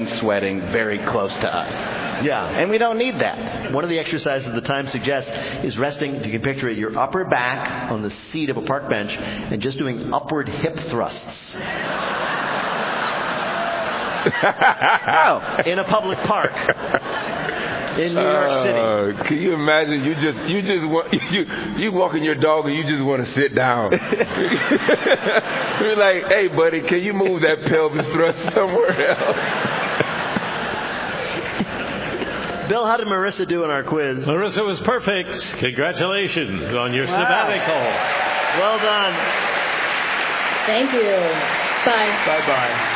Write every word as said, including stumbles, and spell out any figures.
sweating very close to us. Yeah. And we don't need that. One of the exercises the Times suggests is resting, if you can picture it, your upper back on the seat of a park bench and just doing upward hip thrusts. In a public park in New York City. Uh, can you imagine? You just you just want you you walking your dog and you just want to sit down. You're like, hey buddy, can you move that pelvis thrust somewhere else? Bill, how did Marissa do in our quiz? Marissa was perfect. Congratulations on your Wow. sabbatical. Well done. Thank you. Bye. Bye bye.